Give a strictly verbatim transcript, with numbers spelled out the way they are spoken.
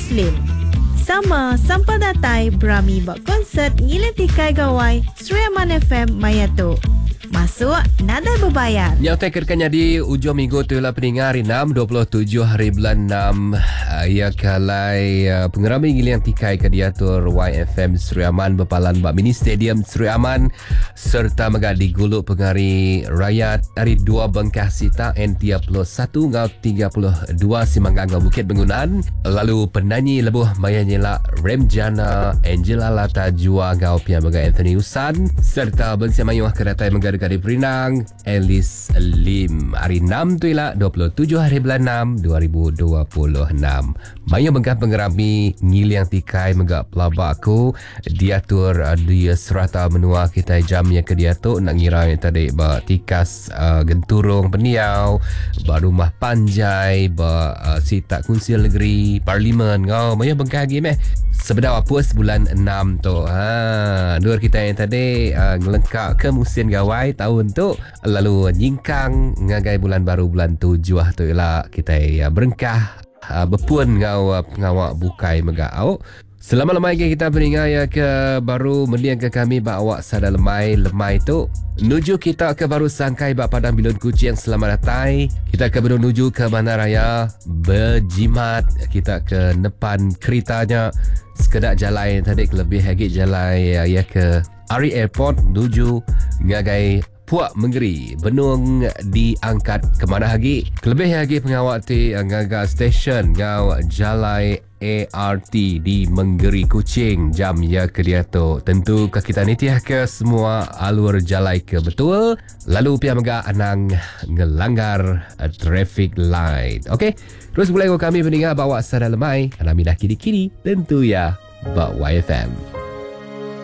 Muslim. Sama sampal datai berami buat konsert ngiling tikai gawai Suriaman F M Mayato. Masuk nadai berbayar. Yang tekerkannya di ujung minggu tu lah pendengar enam dua puluh tujuh hari bulan enam. Ya kalai uh, pengerami ngiling tikai ke diatur Y F M Suriaman berpalan bak mini stadium Suriaman serta megadi guluk pengari rakyat dari dua bengkah sita N tiga puluh satu ngau tiga puluh dua Simanggang ngau Bukit Bangunan. Lalu penyanyi lebuh maya nyela Remjana Angela Lata Jua ngau pia mega Anthony Usan serta bengsi mayuah kedatai mega dekat Perinang Alice Lim. Hari enam tu ialah dua puluh tujuh hari bulan enam dua ribu dua puluh enam. Maya megah pengerami ngiliang tikai megah pelabak aku diatur uh, dia serata menua kita jam yang ke diatur nak ngira yang tadi ba tikas uh, genturung peniau ba rumah panjai ba uh, sitak kunsil negeri parlimen ngau maya megah lagi meh sebenarnya puas bulan enam tu ha dua kita yang tadi uh, ngelengkap ke musim gawai tahun tu lalu nyingkang ngagai bulan baru bulan tujuh tu ialah kita uh, berengkah uh, berpuan ngau uh, ngawak bukai megau. Selama lemai kita peringat ya ke baru mendiang ke kami bak awak sada lemai lemai tu nuju kita ke baru sangkai bak padang bilun kucing selamat datang. Kita ke menuju ke Bandaraya berjimat kita ke depan keretanya sekedar jalan tadi lebih lagi jalan ya, ya ke Ari Airport menuju ngagai Puak Menggeri Benung diangkat ke mana lagi lebih lagi pengawal ti ngagai stesen ngau jalai A R T di Menggeri Kuching jam ya ke dia tu tentu ke kita nitiah ke semua alur jalai ke betul lalu pia mega anang ngelanggar uh, traffic light. Okey, terus boleh kami mendengar bawa sada lemai alami dah kiri-kiri tentu ya bawa Y F M.